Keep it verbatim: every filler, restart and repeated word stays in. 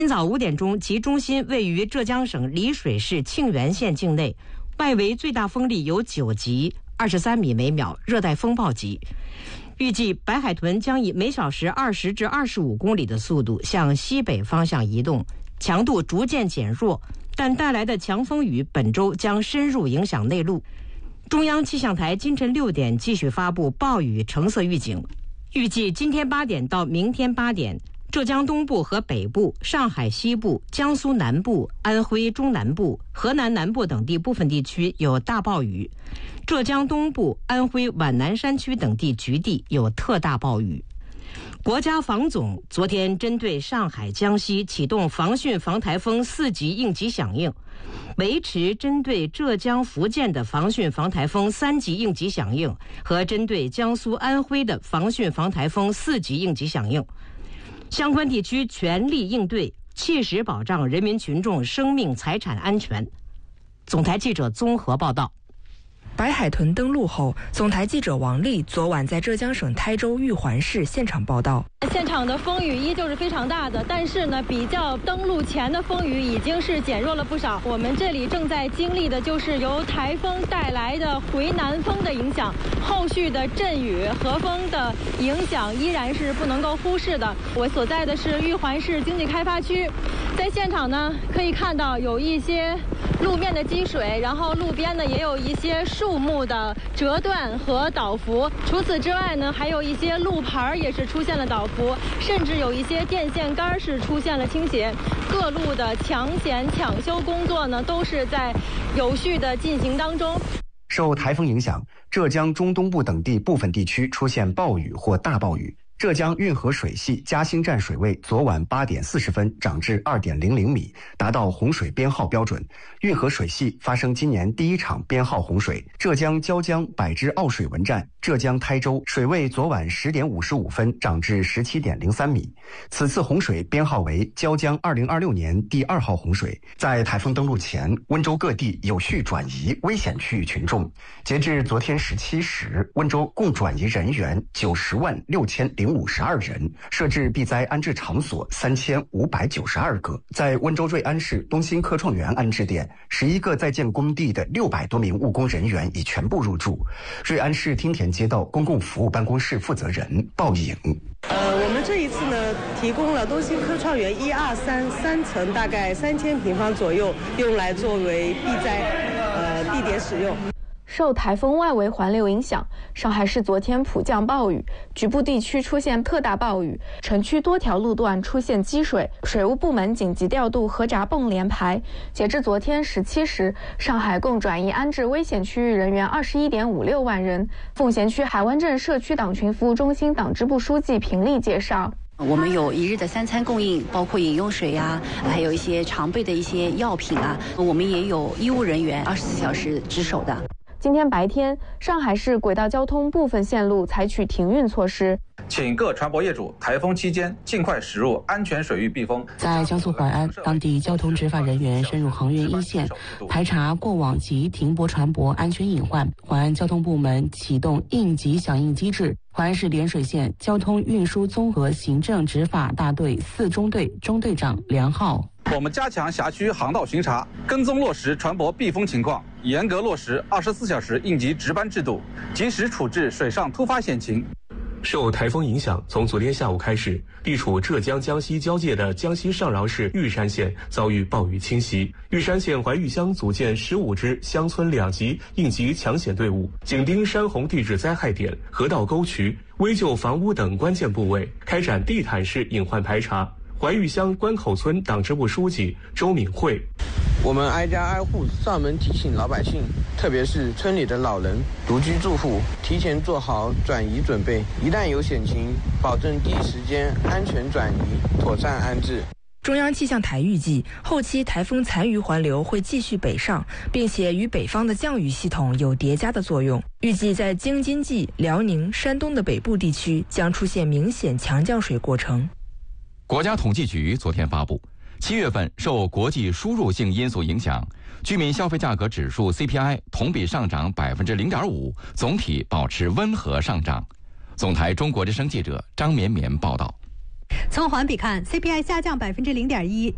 今早五点钟，其中心位于浙江省丽水市庆元县境内，外围最大风力有九级，二十三米每秒，热带风暴级。预计白海豚将以每小时二十至二十五公里的速度向西北方向移动，强度逐渐减弱，但带来的强风雨本周将深入影响内陆。中央气象台今晨六点继续发布暴雨橙色预警，预计今天八点到明天八点，浙江东部和北部、上海西部、江苏南部、安徽中南部、河南南部等地部分地区有大暴雨，浙江东部、安徽皖南山区等地局地有特大暴雨。国家防总昨天针对上海、江西启动防汛防台风四级应急响应，维持针对浙江、福建的防汛防台风三级应急响应和针对江苏、安徽的防汛防台风四级应急响应。相关地区全力应对，切实保障人民群众生命财产安全。总台记者综合报道。 白海豚登陆后，总台记者王丽昨晚在浙江省台州玉环市现场报道。 现场的风雨依旧是非常大的，但是呢，比较登陆前的风雨已经是减弱了不少。我们这里正在经历的就是由台风带来的回南风的影响，后续的阵雨和风的影响依然是不能够忽视的。我所在的是玉环市经济开发区，在现场呢可以看到有一些路面的积水，然后路边呢也有一些树木的折断和倒伏。除此之外呢，还有一些路牌也是出现了倒伏，甚至有一些电线杆是出现了倾斜。各路的抢险抢修工作呢都是在有序的进行当中。 受台风影响，浙江中东部等地部分地区出现暴雨或大暴雨。浙江运河水系嘉兴站水位昨晚八点四十分涨至二点零零米，达到洪水编号标准。运河水系发生今年第一场编号洪水。浙江椒江百支奥水文站浙江台州水位昨晚十点五十五分涨至十七点零三米。此次洪水编号为椒江二零二六年第二号洪水。在台风登陆前，温州各地有序转移危险区域群众。截至昨天十七时，温州共转移人员九十万六千零五十二人，设置避灾安置场所三千五百九十二个。在温州瑞安市东兴科创园安置点，十一个在建工地的六百多名务工人员已全部入住。瑞安市汀田街道公共服务办公室负责人鲍颖。 呃，我们这一次呢，提供了东兴科创园一二三三层，大概三千平方左右，用来作为避灾呃地点使用。 受台风外围环流影响，上海市昨天普降暴雨，局部地区出现特大暴雨，城区多条路段出现积水，水务部门紧急调度河闸泵连排。截至昨天十七时，上海共转移安置危险区域人员二十一点五六万人。奉贤区海湾镇社区党群服务中心党支部书记平丽介绍。 我们有一日的三餐供应，包括饮用水呀、啊，还有一些常备的一些药品啊。我们也有医务人员二十四小时值守的。 今天白天，上海市轨道交通部分线路采取停运措施， 请各船舶业主台风期间尽快驶入安全水域避风。 在江苏淮安，当地交通执法人员深入航运一线，排查过往及停泊船舶安全隐患。淮安交通部门启动应急响应机制。淮安市涟水县交通运输综合行政执法大队四中队中队长梁浩。 我们加强辖区航道巡查，跟踪落实船舶避风情况，严格落实二十四小时应急值班制度，及时处置水上突发险情。 受台风影响，从昨天下午开始，地处浙江江西交界的江西上饶市玉山县遭遇暴雨侵袭。玉山县怀玉乡组建十五支乡村两级应急抢险队伍，紧盯山洪地质灾害点、河道沟渠、危旧房屋等关键部位，开展地毯式隐患排查。怀玉乡关口村党支部书记周敏慧： 我们挨家挨户上门提醒老百姓，特别是村里的老人、独居住户，提前做好转移准备，一旦有险情，保证第一时间安全转移，妥善安置。 中央气象台预计，后期台风残余环流会继续北上，并且与北方的降雨系统有叠加的作用。预计在京津冀、辽宁、山东的北部地区将出现明显强降水过程。 国家统计局昨天发布，七月份受国际输入性因素影响，居民消费价格指数 C P I 同比上涨百分之零点五，总体保持温和上涨。总台中国之声记者张绵绵报道。 从环比看 ，C P I 下降百分之零点一，